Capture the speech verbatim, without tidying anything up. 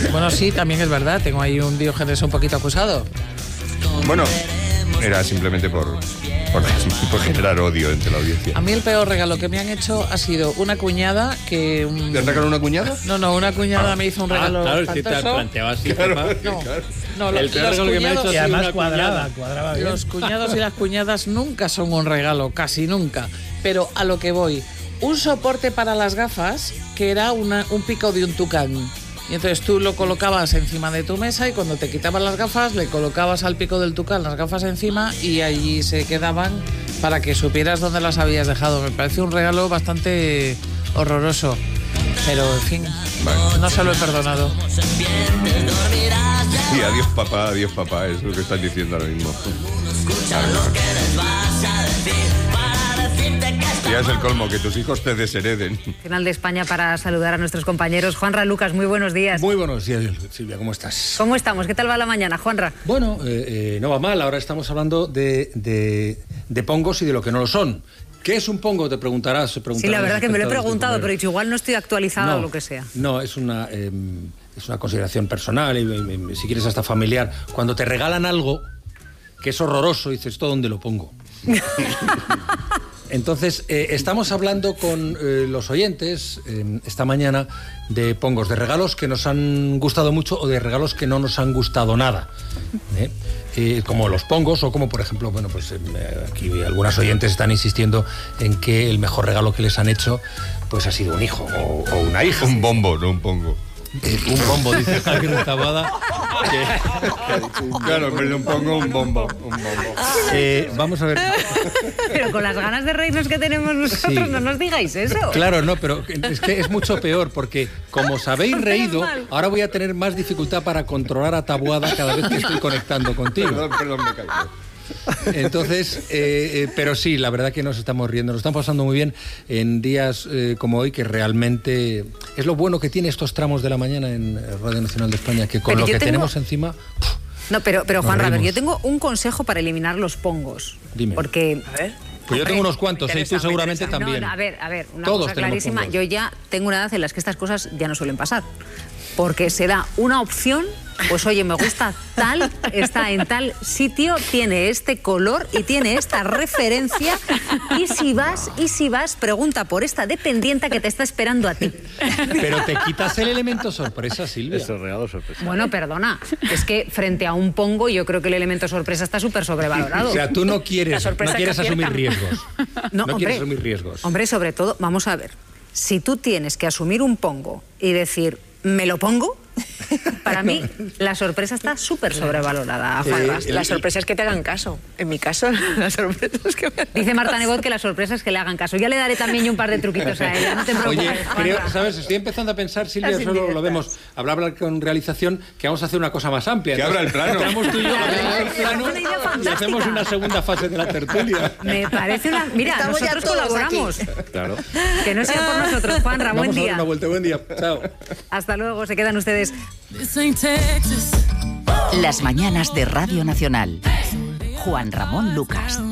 Bueno, sí, también es verdad. Tengo ahí un Diógenes un poquito acusado. Bueno, era simplemente por, por, por generar odio entre la audiencia. A mí el peor regalo que me han hecho ha sido una cuñada que... Un... ¿Te han regalado una cuñada? No, no, una cuñada ah. me hizo un regalo. Ah, claro, espantoso. es que te has planteado así. Claro, no, claro. no, el peor regalo que me ha hecho ha sido además una cuadrada, cuñada. cuadraba bien. Los cuñados y las cuñadas nunca son un regalo, casi nunca. Pero a lo que voy, un soporte para las gafas que era una, un pico de un tucán. Y entonces tú lo colocabas encima de tu mesa y cuando te quitabas las gafas le colocabas al pico del tucán las gafas encima y allí se quedaban para que supieras dónde las habías dejado. Me parece un regalo bastante horroroso. Pero, en fin, vale. No se lo he perdonado. Sí, adiós papá, adiós papá, es lo que están diciendo ahora mismo. Claro. Ya es el colmo, que tus hijos te deshereden. Final de España para saludar a nuestros compañeros. Juanra, Lucas, muy buenos días. Muy buenos días, Silvia, ¿cómo estás? ¿Cómo estamos? ¿Qué tal va la mañana, Juanra? Bueno, eh, eh, no va mal. Ahora estamos hablando de, de, de pongos y de lo que no lo son. ¿Qué es un pongo? Te preguntarás. Se sí, la verdad que me lo he preguntado, pero igual no estoy actualizada no, o lo que sea. No, es una, eh, es una consideración personal y, y, y si quieres hasta familiar. Cuando te regalan algo que es horroroso, dices, ¿esto dónde lo pongo? Entonces, eh, estamos hablando con eh, los oyentes eh, esta mañana de pongos, de regalos que nos han gustado mucho o de regalos que no nos han gustado nada. ¿eh? Eh, como los pongos o como, por ejemplo, bueno, pues eh, aquí algunas oyentes están insistiendo en que el mejor regalo que les han hecho pues ha sido un hijo o, o una hija. Un bombo, no un pongo. Eh, un bombo, dice Javier Taboada. Que... Claro, pero un pongo, un bombo. Un bombo. Eh, vamos a ver. Pero con las ganas de reírnos que tenemos nosotros, sí. No nos digáis eso. Claro, no, pero es que es mucho peor, porque como os habéis reído, ahora voy a tener más dificultad para controlar a Taboada cada vez que estoy conectando contigo. Perdón, perdón, me caigo. Entonces, eh, eh, pero sí, la verdad que nos estamos riendo, nos estamos pasando muy bien en días eh, como hoy, que realmente es lo bueno que tiene estos tramos de la mañana en Radio Nacional de España, que con pero lo que tengo... tenemos encima... Pff, no, pero, pero Juan Raver, yo tengo un consejo para eliminar los pongos. Dime. Porque... A ver. Pues yo tengo unos cuantos, y ¿eh? Tú seguramente también. No, a ver, a ver, una Todos cosa clarísima. Pongos. Yo ya tengo una edad en la que estas cosas ya no suelen pasar. Porque se da una opción, pues oye, me gusta tal, está en tal sitio, tiene este color y tiene esta referencia. Y si vas, y si vas, pregunta por esta dependienta que te está esperando a ti. Pero te quitas el elemento sorpresa, Silvia. Eso es regalo sorpresa. Bueno, perdona, es que frente a un pongo yo creo que el elemento sorpresa está súper sobrevalorado. O sea, tú no quieres, no quieres asumir riesgos. No, no hombre, quieres asumir riesgos. Hombre, sobre todo, vamos a ver, si tú tienes que asumir un pongo y decir, ¿me lo pongo? Para mí, la sorpresa está súper sobrevalorada, Juanra. Eh, la sorpresa es que te hagan caso. En mi caso, la sorpresa es que me... Dice Marta Nebot que la sorpresa es que le hagan caso. Ya le daré también yo un par de truquitos a ella, no te preocupes. Oye, creo, ¿sabes? Estoy empezando a pensar, Silvia, Así solo lo vemos, hablar, hablar con realización, que vamos a hacer una cosa más amplia. Que abra el plano. Estamos tú y yo, abrimos el plano y hacemos una segunda fase de la tertulia. Me parece una... Mira, estamos nosotros colaboramos. Claro. Que no sea por nosotros, Juanra, buen Vamos día. a dar una vuelta, buen día. Chao. Hasta luego, se quedan ustedes. Las mañanas de Radio Nacional. Juan Ramón Lucas.